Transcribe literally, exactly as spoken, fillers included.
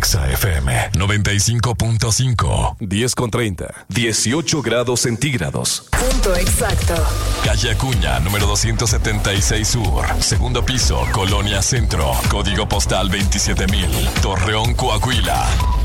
Exa F M noventa y cinco punto cinco. diez con treinta. dieciocho grados centígrados. Punto exacto. Calle Acuña, número doscientos setenta y seis Sur. Segundo piso, Colonia Centro. Código postal veintisiete mil. Torreón, Coahuila.